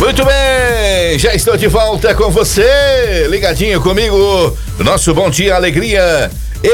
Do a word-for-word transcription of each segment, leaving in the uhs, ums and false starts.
Muito bem, já estou de volta com você, ligadinho comigo, nosso Bom Dia Alegria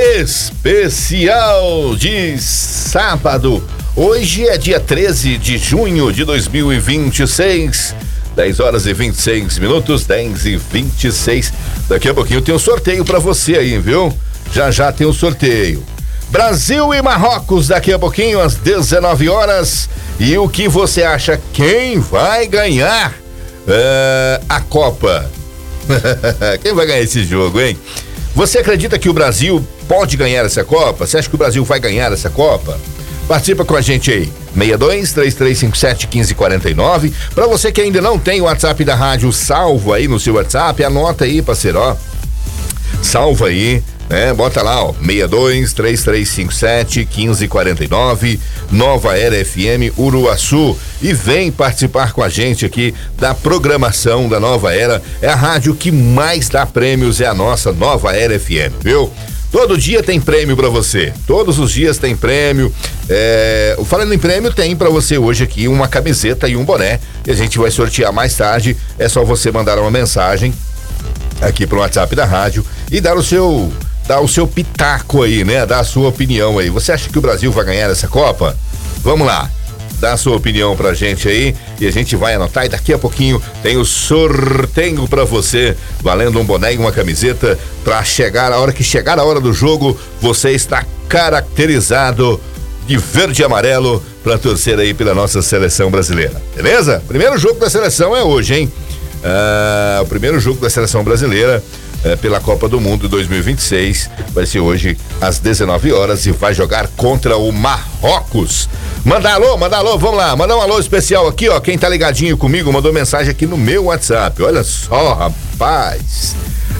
especial de sábado. Hoje é dia treze de junho de dois mil e vinte e seis, dez horas e vinte e seis minutos, dez e vinte e seis. Daqui a pouquinho tem um sorteio pra você aí, viu? Já já tem um sorteio. Brasil e Marrocos daqui a pouquinho às dezenove horas. E o que você acha? Quem vai ganhar uh, a Copa? Quem vai ganhar esse jogo, hein? Você acredita que o Brasil pode ganhar essa Copa? Você acha que o Brasil vai ganhar essa Copa? Participa com a gente aí, seis dois, três três cinco sete, um cinco quatro nove. Pra você que ainda não tem o WhatsApp da rádio salvo aí no seu WhatsApp, anota aí, parceiro, ó. Salva aí, né? Bota lá, ó, seis dois, três três cinco sete, um cinco quatro nove, Nova Era F M Uruaçu, e vem participar com a gente aqui da programação da Nova Era. É a rádio que mais dá prêmios, é a nossa Nova Era F M, viu? Todo dia tem prêmio pra você, todos os dias tem prêmio. É, falando em prêmio, tem pra você hoje aqui uma camiseta e um boné, e a gente vai sortear mais tarde. É só você mandar uma mensagem aqui pro WhatsApp da rádio e dar o seu, dar o seu pitaco aí, né? Dar a sua opinião aí. Você acha que o Brasil vai ganhar essa Copa? Vamos lá, dá a sua opinião pra gente aí e a gente vai anotar, e daqui a pouquinho tem o sorteio pra você, valendo um boné e uma camiseta, pra chegar a hora que chegar a hora do jogo, você está caracterizado de verde e amarelo pra torcer aí pela nossa seleção brasileira, beleza? Primeiro jogo da seleção é hoje, hein? Ah, o primeiro jogo da seleção brasileira é, pela Copa do Mundo dois mil e vinte e seis vai ser hoje às dezenove horas e vai jogar contra o Marrocos. Manda alô, manda alô, vamos lá, mandar um alô especial aqui, ó. Quem tá ligadinho comigo mandou mensagem aqui no meu WhatsApp. Olha só, rapaz.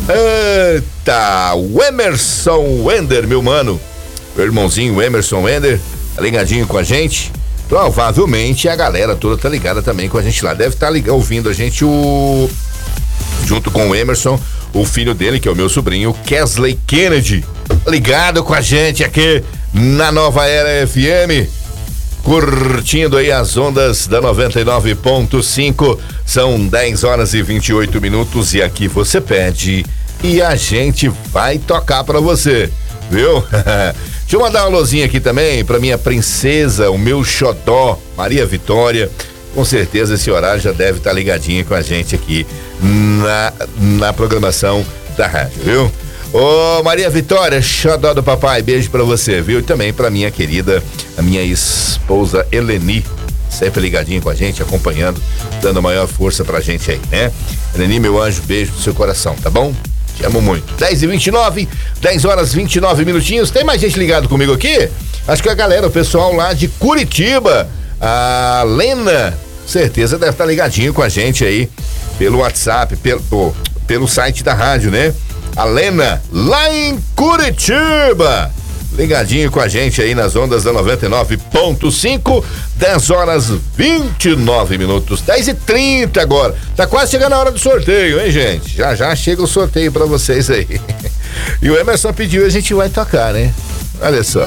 Eita, o Emerson Wender, meu mano, meu irmãozinho Emerson Wender, tá ligadinho com a gente. Provavelmente a galera toda tá ligada também com a gente lá. Deve estar tá ouvindo a gente o junto com o Emerson, o filho dele, que é o meu sobrinho, Kesley Kennedy, ligado com a gente aqui na Nova Era F M, curtindo aí as ondas da noventa e nove ponto cinco. São dez horas e vinte e oito minutos e aqui você pede e a gente vai tocar pra você, viu? Deixa eu mandar uma alôzinha aqui também pra minha princesa, o meu xodó, Maria Vitória. Com certeza esse horário já deve estar tá ligadinha com a gente aqui na, na programação da rádio, viu? Ô Maria Vitória, xodó do papai, beijo pra você, viu? E também pra minha querida, a minha esposa Eleni, sempre ligadinha com a gente, acompanhando, dando a maior força pra gente aí, né? Eleni, meu anjo, beijo no seu coração, tá bom? Te amo muito. dez e vinte e nove, dez horas e vinte e nove minutinhos. Tem mais gente ligado comigo aqui? Acho que a galera, o pessoal lá de Curitiba, a Lena, certeza deve estar ligadinho com a gente aí pelo WhatsApp, pelo, pelo site da rádio, né? A Lena, lá em Curitiba, ligadinho com a gente aí nas ondas da noventa e nove ponto cinco, dez horas e vinte e nove minutos, dez e trinta agora. Tá quase chegando a hora do sorteio, hein, gente? Já já chega o sorteio pra vocês aí. E o Emerson pediu e a gente vai tocar, né? Olha só.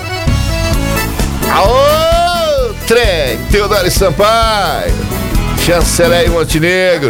Aô, trem, Teodoro Sampaio, Chanceler Montenegro.